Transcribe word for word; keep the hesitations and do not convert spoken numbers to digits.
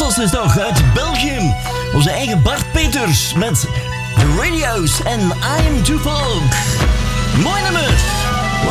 fantastisch toch, uit België. Onze eigen Bart Peters met The Radio's en I Am Too Folk. Mooi nummer.